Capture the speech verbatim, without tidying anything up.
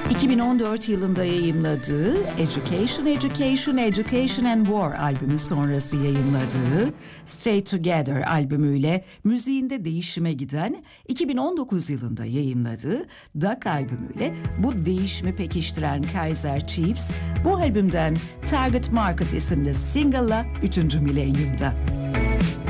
iki bin on dört yılında yayımladığı Education, Education, Education and War albümü sonrası yayımladığı Stay Together albümüyle müziğinde değişime giden, iki bin on dokuz yılında yayımladığı Duck albümüyle bu değişimi pekiştiren Kaiser Chiefs, bu albümden Target Market isimli single'la üçüncü milenyumda.